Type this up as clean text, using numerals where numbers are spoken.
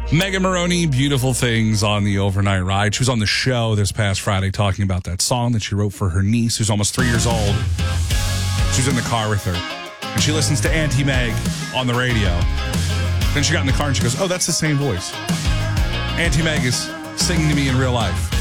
Megan Maroney, Beautiful Things on the Overnight Ride. She was on the show this past Friday talking about that song that she wrote for her niece, who's almost 3 years old. She was in the car with her, and she listens to Auntie Meg on the radio. Then she got in the car, and she goes, oh, that's the same voice. Auntie Meg is singing to me in real life.